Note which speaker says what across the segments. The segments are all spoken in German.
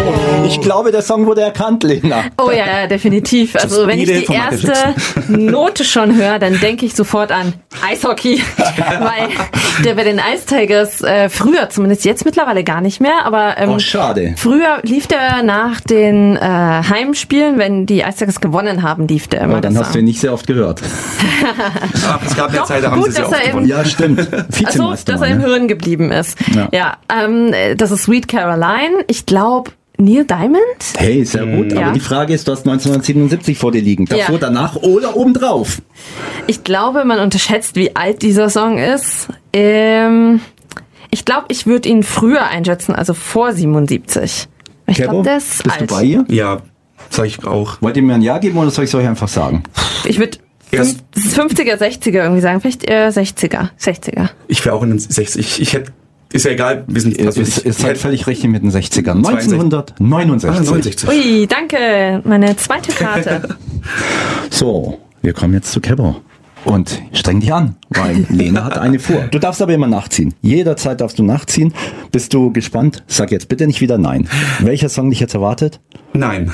Speaker 1: Ich glaube, der Song wurde erkannt, Lena.
Speaker 2: Oh ja, definitiv. Also wenn ich die erste Note schon höre, dann denke ich sofort an Eishockey. Weil der bei den Ice Tigers früher, zumindest jetzt mittlerweile gar nicht mehr, aber
Speaker 1: schade.
Speaker 2: Früher lief der nach den Heimspielen, wenn die Ice Tigers gewonnen haben, lief der immer.
Speaker 1: Aber dann hast du ihn nicht sehr oft gehört.
Speaker 3: Es gab eine Zeit, da haben sie sehr oft gewonnen.
Speaker 1: Ja, stimmt.
Speaker 2: Also, dass er im Hirn geblieben ist. Ja, das ist Sweet Caroline. Ich glaube, Neil Diamond?
Speaker 1: Hey, sehr gut. Aber die Frage ist, du hast 1977 vor dir liegen. Davor, danach oder obendrauf?
Speaker 2: Ich glaube, man unterschätzt, wie alt dieser Song ist. Ich glaube, ich würde ihn früher einschätzen, also vor 77. Ich glaube, der ist
Speaker 1: bist
Speaker 2: alt.
Speaker 1: Du bei ihr?
Speaker 3: Ja, sag ich auch.
Speaker 1: Wollt ihr mir ein Ja geben oder soll ich es euch einfach sagen?
Speaker 2: Ich würde 50er, 60er irgendwie sagen. Vielleicht eher 60er.
Speaker 3: Ich wäre auch in den 60. Ich hätte, ist ja egal. Wir sind, also
Speaker 1: ihr seid völlig richtig mit den 60ern. 1969.
Speaker 2: Ui, danke. Meine zweite Karte.
Speaker 1: So, wir kommen jetzt zu Kebber. Und streng dich an, weil Lena hat eine vor. Du darfst aber immer nachziehen. Jederzeit darfst du nachziehen. Bist du gespannt? Sag jetzt bitte nicht wieder nein. Welcher Song dich jetzt erwartet?
Speaker 3: Nein.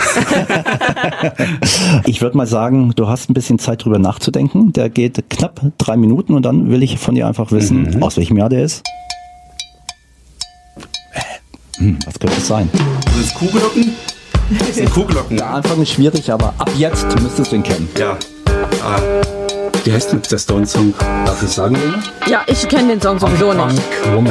Speaker 1: Ich würde mal sagen, du hast ein bisschen Zeit drüber nachzudenken. Der geht knapp 3 Minuten und dann will ich von dir einfach wissen, aus welchem Jahr der ist. Was könnte es sein?
Speaker 3: Sind es Kuhglocken? Das sind Kuhglocken.
Speaker 1: Der Anfang ist schwierig, aber ab jetzt müsstest du ihn kennen.
Speaker 3: Ja. Wie heißt denn der Stone-Song?
Speaker 1: Darf ich sagen, Lena?
Speaker 2: Ja, ich kenne den Song sowieso nicht.